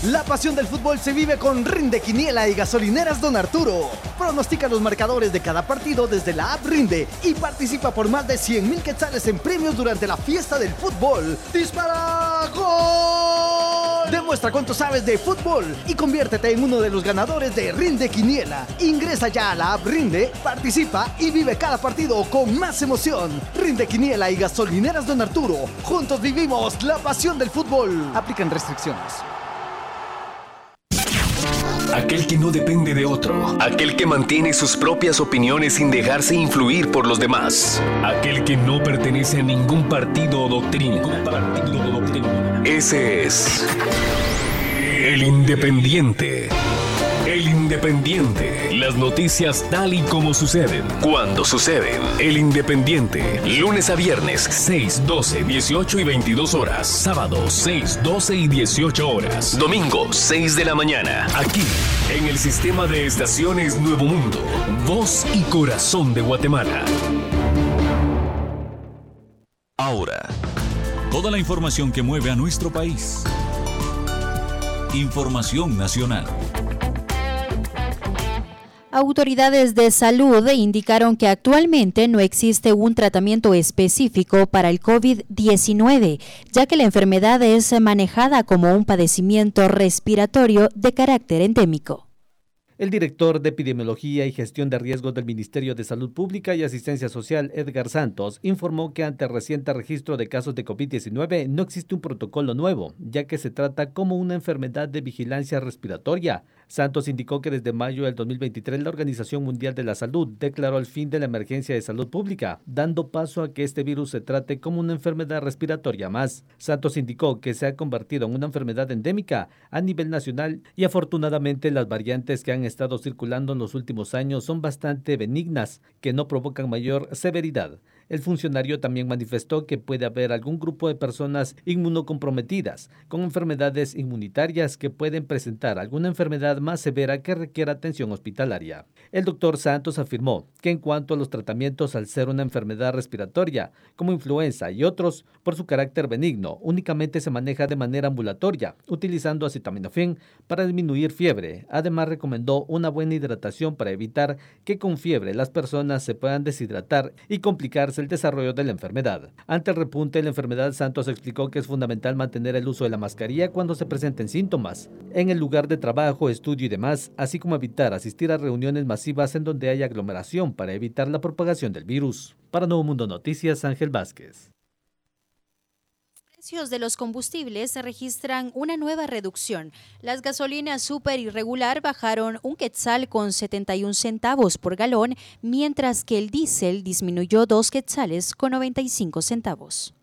La pasión del fútbol se vive con Rinde Quiniela y Gasolineras Don Arturo. Pronostica los marcadores de cada partido desde la app Rinde y participa por más de 100,000 quetzales en premios durante la fiesta del fútbol. ¡Dispara! ¡Gol! Demuestra cuánto sabes de fútbol y conviértete en uno de los ganadores de Rinde Quiniela. Ingresa ya a la app Rinde, participa y vive cada partido con más emoción. Rinde Quiniela y Gasolineras Don Arturo. Juntos vivimos la pasión del fútbol. Aplican restricciones. Aquel que no depende de otro, aquel que mantiene sus propias opiniones sin dejarse influir por los demás, aquel que no pertenece a ningún partido o doctrina. Ese es el Independiente. El Independiente. Las noticias tal y como suceden, cuando suceden. El Independiente. Lunes a viernes, 6, 12, 18 y 22 horas. Sábados, 6, 12 y 18 horas. Domingo, 6 de la mañana. Aquí, en el sistema de estaciones Nuevo Mundo. Voz y corazón de Guatemala. Ahora, toda la información que mueve a nuestro país. Información nacional. Autoridades de salud indicaron que actualmente no existe un tratamiento específico para el COVID-19, ya que la enfermedad es manejada como un padecimiento respiratorio de carácter endémico. El director de Epidemiología y Gestión de Riesgos del Ministerio de Salud Pública y Asistencia Social, Edgar Santos, informó que ante el reciente registro de casos de COVID-19 no existe un protocolo nuevo, ya que se trata como una enfermedad de vigilancia respiratoria. Santos indicó que desde mayo del 2023 la Organización Mundial de la Salud declaró el fin de la emergencia de salud pública, dando paso a que este virus se trate como una enfermedad respiratoria más. Santos indicó que se ha convertido en una enfermedad endémica a nivel nacional y afortunadamente las variantes que han estado circulando en los últimos años son bastante benignas, que no provocan mayor severidad. El funcionario también manifestó que puede haber algún grupo de personas inmunocomprometidas con enfermedades inmunitarias que pueden presentar alguna enfermedad más severa que requiera atención hospitalaria. El doctor Santos afirmó que en cuanto a los tratamientos, al ser una enfermedad respiratoria como influenza y otros, por su carácter benigno, únicamente se maneja de manera ambulatoria, utilizando acetaminofén para disminuir fiebre. Además, recomendó una buena hidratación para evitar que con fiebre las personas se puedan deshidratar y complicarse el desarrollo de la enfermedad. Ante el repunte de la enfermedad, Santos explicó que es fundamental mantener el uso de la mascarilla cuando se presenten síntomas en el lugar de trabajo, estudio y demás, así como evitar asistir a reuniones masivas en donde haya aglomeración para evitar la propagación del virus. Para Nuevo Mundo Noticias, Ángel Vázquez. Los precios de los combustibles se registran una nueva reducción. Las gasolinas super y regular bajaron 1 quetzal con 71 centavos por galón, mientras que el diésel disminuyó 2 quetzales con 95 centavos.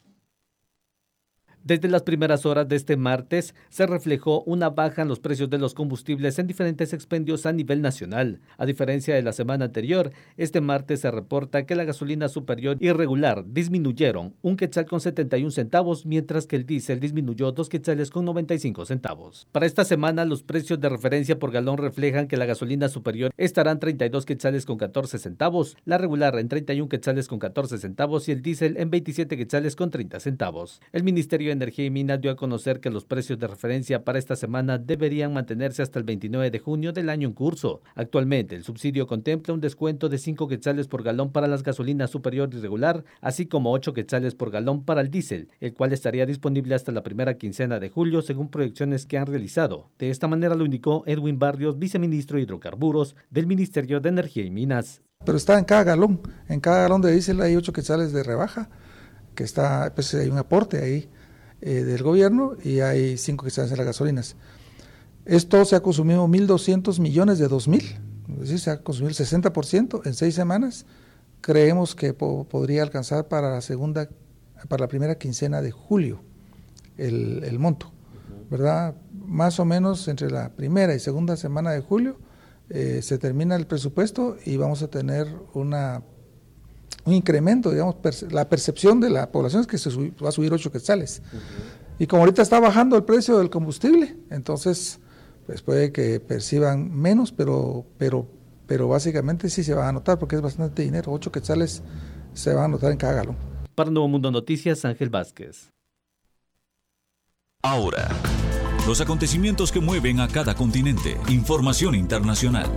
Desde las primeras horas de este martes se reflejó una baja en los precios de los combustibles en diferentes expendios a nivel nacional. A diferencia de la semana anterior, este martes se reporta que la gasolina superior y regular disminuyeron 1 quetzal con 71 centavos, mientras que el diésel disminuyó 2 quetzales con 95 centavos. Para esta semana, los precios de referencia por galón reflejan que la gasolina superior estará en 32 quetzales con 14 centavos, la regular en 31 quetzales con 14 centavos y el diésel en 27 quetzales con 30 centavos. El Ministerio de Energía y Minas dio a conocer que los precios de referencia para esta semana deberían mantenerse hasta el 29 de junio del año en curso. Actualmente, el subsidio contempla un descuento de 5 quetzales por galón para las gasolinas superior y regular, así como 8 quetzales por galón para el diésel, el cual estaría disponible hasta la primera quincena de julio, según proyecciones que han realizado. De esta manera lo indicó Edwin Barrios, viceministro de Hidrocarburos del Ministerio de Energía y Minas. Pero está en cada galón de diésel hay 8 quetzales de rebaja, que está, pues hay un aporte ahí del gobierno y hay 5 quetzales en las gasolinas. Esto se ha consumido 1.200 millones de 2.000, es decir, se ha consumido el 60% en 6 semanas. Creemos que podría alcanzar para la primera quincena de julio el monto, ¿verdad? Más o menos entre la primera y segunda semana de julio se termina el presupuesto y vamos a tener un incremento, digamos, la percepción de la población es que va a subir 8 quetzales. Y como ahorita está bajando el precio del combustible, entonces pues puede que perciban menos, pero básicamente sí se va a notar porque es bastante dinero, 8 quetzales se van a notar en cada galón. Para Nuevo Mundo Noticias, Ángel Vázquez. Ahora, Los acontecimientos que mueven a cada continente. Información internacional.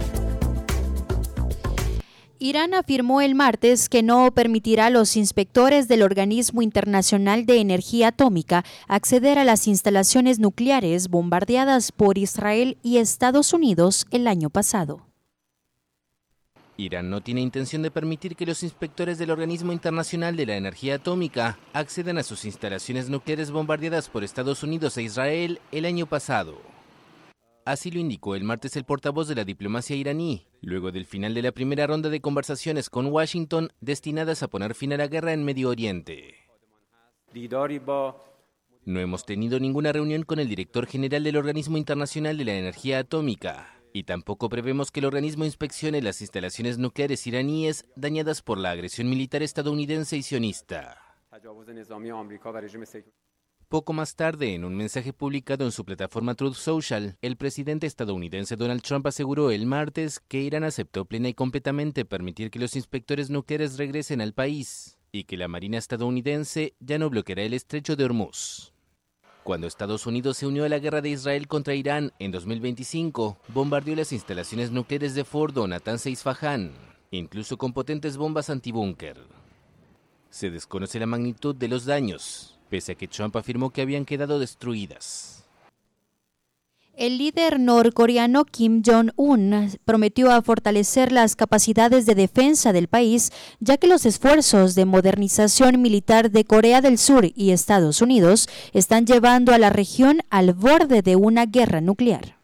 Irán afirmó el martes que no permitirá a los inspectores del Organismo Internacional de Energía Atómica acceder a las instalaciones nucleares bombardeadas por Israel y Estados Unidos el año pasado. Irán no tiene intención de permitir que los inspectores del Organismo Internacional de la Energía Atómica accedan a sus instalaciones nucleares bombardeadas por Estados Unidos e Israel el año pasado. Así lo indicó el martes el portavoz de la diplomacia iraní, luego del final de la primera ronda de conversaciones con Washington destinadas a poner fin a la guerra en Medio Oriente. No hemos tenido ninguna reunión con el director general del Organismo Internacional de la Energía Atómica, y tampoco prevemos que el organismo inspeccione las instalaciones nucleares iraníes dañadas por la agresión militar estadounidense y sionista. Poco más tarde, en un mensaje publicado en su plataforma Truth Social, el presidente estadounidense Donald Trump aseguró el martes que Irán aceptó plena y completamente permitir que los inspectores nucleares regresen al país y que la Marina estadounidense ya no bloqueará el estrecho de Hormuz. Cuando Estados Unidos se unió a la guerra de Israel contra Irán en 2025, bombardeó las instalaciones nucleares de Fordo, Natanz e Isfahán, incluso con potentes bombas antibúnker. Se desconoce la magnitud de los daños, pese a que Trump afirmó que habían quedado destruidas. El líder norcoreano Kim Jong-un prometió a fortalecer las capacidades de defensa del país, ya que los esfuerzos de modernización militar de Corea del Sur y Estados Unidos están llevando a la región al borde de una guerra nuclear.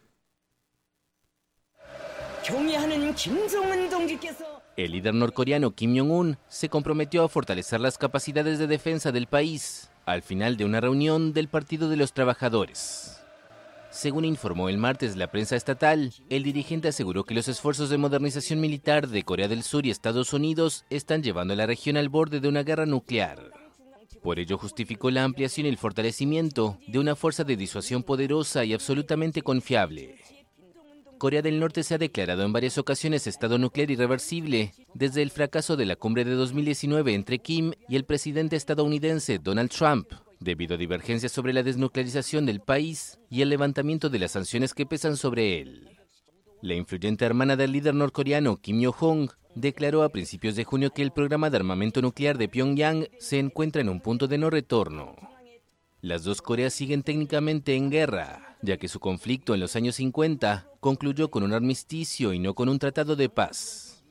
El líder norcoreano Kim Jong-un se comprometió a fortalecer las capacidades de defensa del país al final de una reunión del Partido de los Trabajadores. Según informó el martes la prensa estatal, el dirigente aseguró que los esfuerzos de modernización militar de Corea del Sur y Estados Unidos están llevando a la región al borde de una guerra nuclear. Por ello justificó la ampliación y el fortalecimiento de una fuerza de disuasión poderosa y absolutamente confiable. Corea del Norte se ha declarado en varias ocasiones estado nuclear irreversible desde el fracaso de la cumbre de 2019 entre Kim y el presidente estadounidense Donald Trump, debido a divergencias sobre la desnuclearización del país y el levantamiento de las sanciones que pesan sobre él. La influyente hermana del líder norcoreano Kim Yo-jong declaró a principios de junio que el programa de armamento nuclear de Pyongyang se encuentra en un punto de no retorno. Las dos Coreas siguen técnicamente en guerra, ya que su conflicto en los años 50 concluyó con un armisticio y no con un tratado de paz.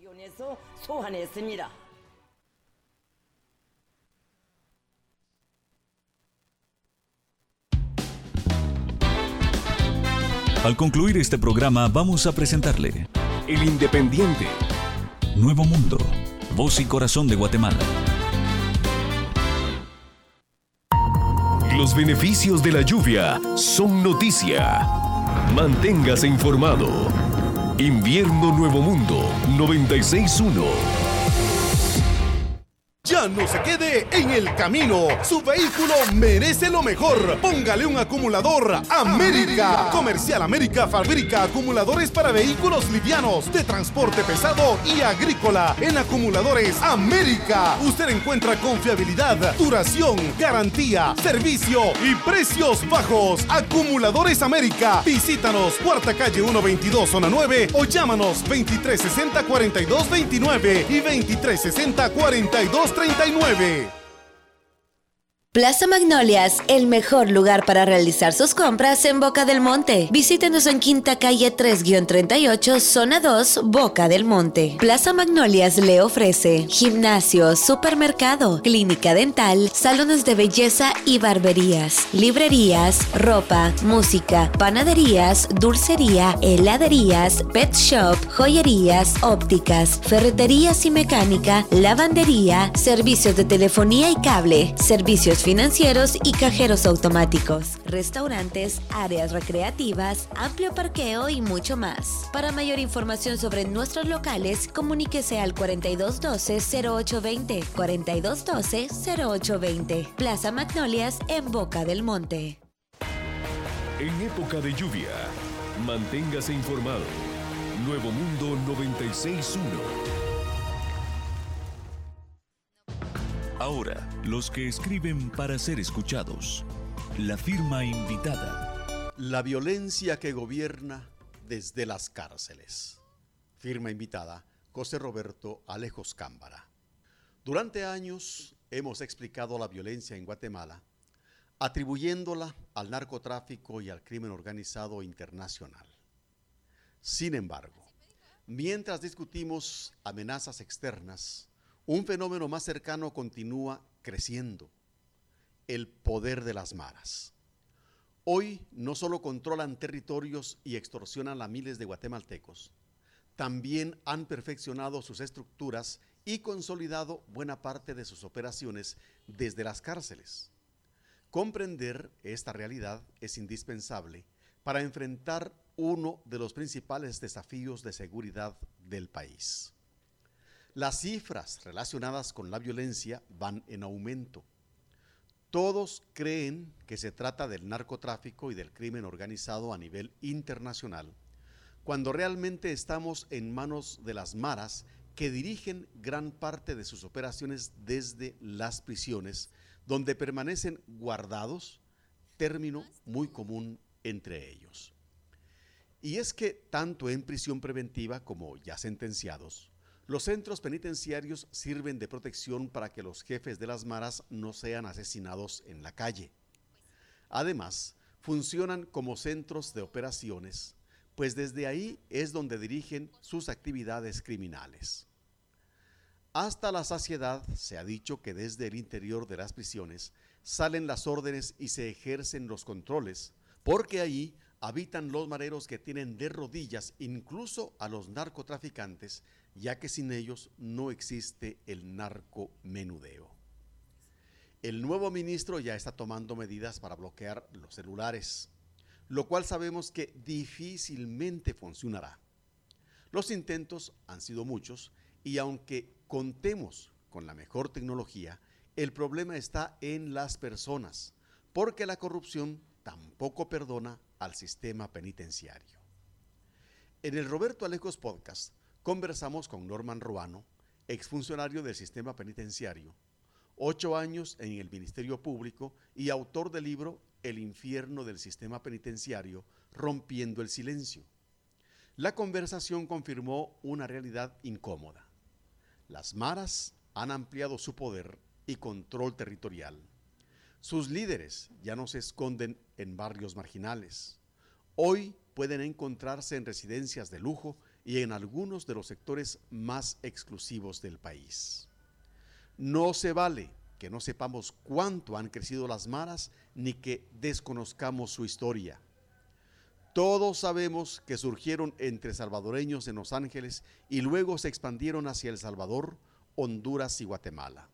Al concluir este programa vamos a presentarle El Independiente. Nuevo Mundo, voz y corazón de Guatemala. Los beneficios de la lluvia son noticia. Manténgase informado. Invierno Nuevo Mundo 96.1. Ya no se quede en el camino. Su vehículo merece lo mejor. Póngale un acumulador América. Comercial América fabrica acumuladores para vehículos livianos, de transporte pesado y agrícola. En Acumuladores América usted encuentra confiabilidad, duración, garantía, servicio y precios bajos. Acumuladores América. Visítanos, Cuarta Calle 122, Zona 9, o llámanos 2360-4229 y 2360-4239. Plaza Magnolias, el mejor lugar para realizar sus compras en Boca del Monte. Visítenos en Quinta Calle 3-38, Zona 2, Boca del Monte. Plaza Magnolias le ofrece gimnasio, supermercado, clínica dental, salones de belleza y barberías, librerías, ropa, música, panaderías, dulcería, heladerías, pet shop, joyerías, ópticas, ferreterías y mecánica, lavandería, servicios de telefonía y cable, servicios financieros y cajeros automáticos, restaurantes, áreas recreativas, amplio parqueo y mucho más. Para mayor información sobre nuestros locales, comuníquese al 4212-0820, 4212-0820. Plaza Magnolias en Boca del Monte. En época de lluvia, manténgase informado. Nuevo Mundo 96.1. Ahora, los que escriben para ser escuchados. La firma invitada. La violencia que gobierna desde las cárceles. Firma invitada José Roberto Alejos Cámbara. Durante años hemos explicado la violencia en Guatemala, atribuyéndola al narcotráfico y al crimen organizado internacional. Sin embargo, mientras discutimos amenazas externas, un fenómeno más cercano continúa creciendo: el poder de las maras. Hoy no solo controlan territorios y extorsionan a miles de guatemaltecos, también han perfeccionado sus estructuras y consolidado buena parte de sus operaciones desde las cárceles. Comprender esta realidad es indispensable para enfrentar uno de los principales desafíos de seguridad del país. Las cifras relacionadas con la violencia van en aumento. Todos creen que se trata del narcotráfico y del crimen organizado a nivel internacional, cuando realmente estamos en manos de las maras que dirigen gran parte de sus operaciones desde las prisiones, donde permanecen guardados, término muy común entre ellos. Y es que tanto en prisión preventiva como ya sentenciados, los centros penitenciarios sirven de protección para que los jefes de las maras no sean asesinados en la calle. Además, funcionan como centros de operaciones, pues desde ahí es donde dirigen sus actividades criminales. Hasta la saciedad se ha dicho que desde el interior de las prisiones salen las órdenes y se ejercen los controles, porque ahí habitan los mareros que tienen de rodillas incluso a los narcotraficantes, ya que sin ellos no existe el narcomenudeo. El nuevo ministro ya está tomando medidas para bloquear los celulares, lo cual sabemos que difícilmente funcionará. Los intentos han sido muchos y aunque contemos con la mejor tecnología, el problema está en las personas, porque la corrupción tampoco perdona al sistema penitenciario. En el Roberto Alejos Podcast conversamos con Norman Ruano, exfuncionario del sistema penitenciario, 8 años en el Ministerio Público y autor del libro El infierno del sistema penitenciario, rompiendo el silencio. La conversación confirmó una realidad incómoda. Las maras han ampliado su poder y control territorial. Sus líderes ya no se esconden en barrios marginales. Hoy pueden encontrarse en residencias de lujo y en algunos de los sectores más exclusivos del país. No se vale que no sepamos cuánto han crecido las maras ni que desconozcamos su historia. Todos sabemos que surgieron entre salvadoreños en Los Ángeles y luego se expandieron hacia El Salvador, Honduras y Guatemala.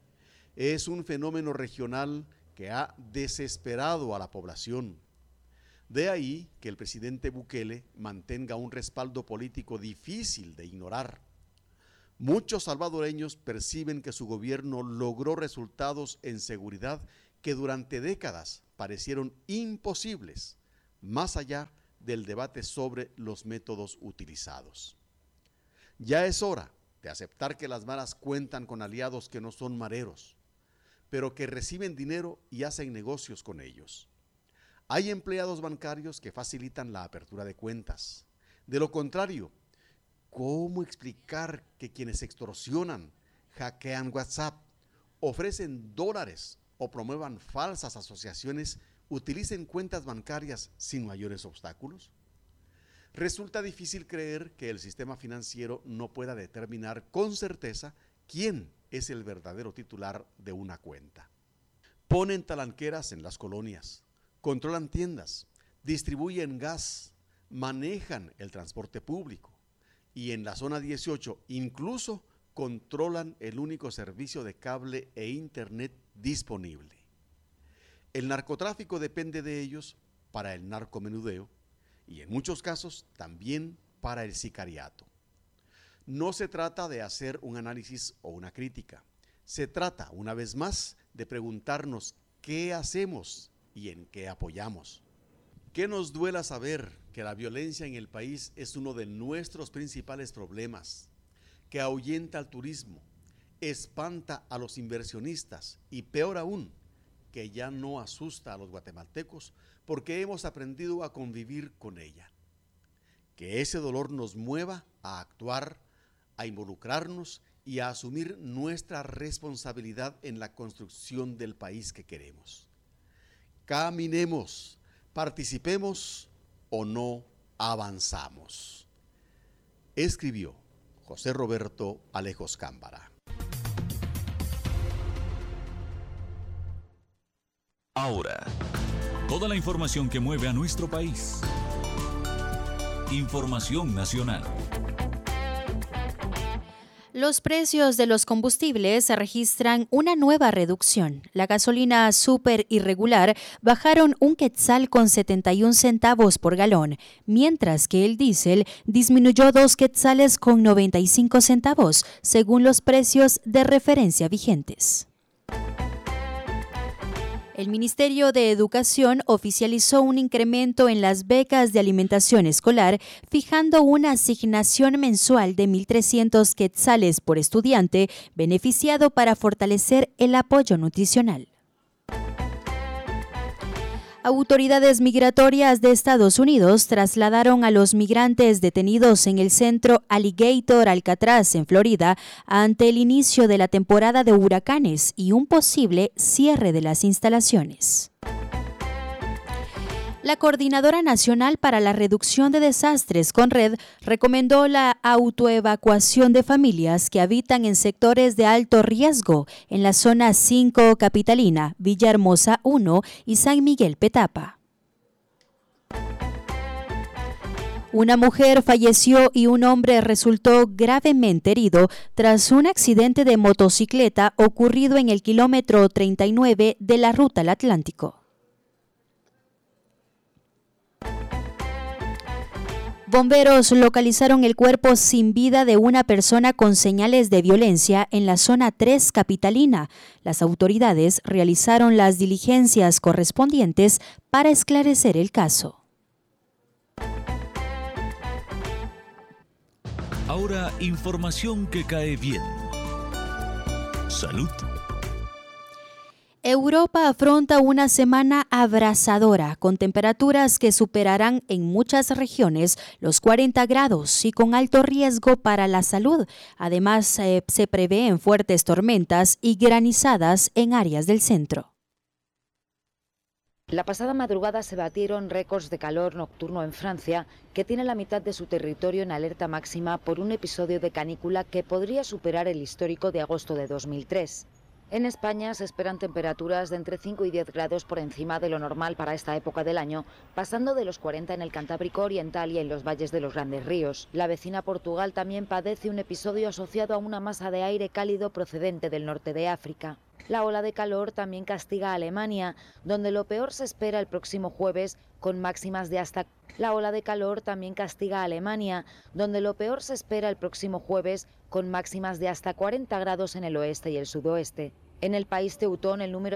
Es un fenómeno regional que ha desesperado a la población. De ahí que el presidente Bukele mantenga un respaldo político difícil de ignorar. Muchos salvadoreños perciben que su gobierno logró resultados en seguridad que durante décadas parecieron imposibles, más allá del debate sobre los métodos utilizados. Ya es hora de aceptar que las maras cuentan con aliados que no son mareros, pero que reciben dinero y hacen negocios con ellos. Hay empleados bancarios que facilitan la apertura de cuentas. De lo contrario, ¿cómo explicar que quienes extorsionan, hackean WhatsApp, ofrecen dólares o promuevan falsas asociaciones utilicen cuentas bancarias sin mayores obstáculos? Resulta difícil creer que el sistema financiero no pueda determinar con certeza quién es el verdadero titular de una cuenta. Ponen talanqueras en las colonias, controlan tiendas, distribuyen gas, manejan el transporte público y en la zona 18 incluso controlan el único servicio de cable e internet disponible. El narcotráfico depende de ellos para el narcomenudeo y en muchos casos también para el sicariato. No se trata de hacer un análisis o una crítica. Se trata, una vez más, de preguntarnos qué hacemos y en qué apoyamos. Que nos duela saber que la violencia en el país es uno de nuestros principales problemas, que ahuyenta al turismo, espanta a los inversionistas y peor aún, que ya no asusta a los guatemaltecos porque hemos aprendido a convivir con ella. Que ese dolor nos mueva a actuar, a involucrarnos y a asumir nuestra responsabilidad en la construcción del país que queremos. Caminemos, participemos o no avanzamos. Escribió José Roberto Alejos Cámbara. Ahora, toda la información que mueve a nuestro país. Información nacional. Los precios de los combustibles registran una nueva reducción. La gasolina super y regular bajaron 1 quetzal con 71 centavos por galón, mientras que el diésel disminuyó 2 quetzales con 95 centavos, según los precios de referencia vigentes. El Ministerio de Educación oficializó un incremento en las becas de alimentación escolar, fijando una asignación mensual de 1.300 quetzales por estudiante, beneficiado para fortalecer el apoyo nutricional. Autoridades migratorias de Estados Unidos trasladaron a los migrantes detenidos en el centro Alligator Alcatraz, en Florida, ante el inicio de la temporada de huracanes y un posible cierre de las instalaciones. La Coordinadora Nacional para la Reducción de Desastres, CONRED, recomendó la autoevacuación de familias que habitan en sectores de alto riesgo en la zona 5 capitalina, Villahermosa 1 y San Miguel Petapa. Una mujer falleció y un hombre resultó gravemente herido tras un accidente de motocicleta ocurrido en el kilómetro 39 de la Ruta al Atlántico. Bomberos localizaron el cuerpo sin vida de una persona con señales de violencia en la zona 3 capitalina. Las autoridades realizaron las diligencias correspondientes para esclarecer el caso. Ahora, información que cae bien. Salud. Europa afronta una semana abrasadora, con temperaturas que superarán en muchas regiones los 40 grados y con alto riesgo para la salud. Además, se prevén fuertes tormentas y granizadas en áreas del centro. La pasada madrugada se batieron récords de calor nocturno en Francia, que tiene la mitad de su territorio en alerta máxima por un episodio de canícula que podría superar el histórico de agosto de 2003. En España se esperan temperaturas de entre 5 y 10 grados por encima de lo normal para esta época del año, pasando de los 40 en el Cantábrico Oriental y en los valles de los Grandes Ríos. La vecina Portugal también padece un episodio asociado a una masa de aire cálido procedente del norte de África. La ola de calor también castiga a Alemania, donde lo peor se espera el próximo jueves con máximas de hasta... La ola de calor también castiga a Alemania, donde lo peor se espera el próximo jueves con máximas de hasta 40 grados en el oeste y el sudoeste. En el país teutón el número